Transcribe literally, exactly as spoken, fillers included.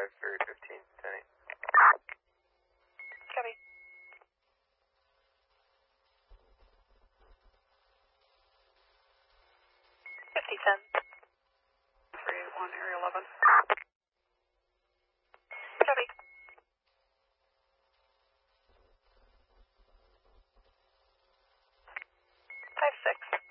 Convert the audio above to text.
five three fifteen ten eight. Copy. fifty ten. three eight one, area eleven. Copy. five six.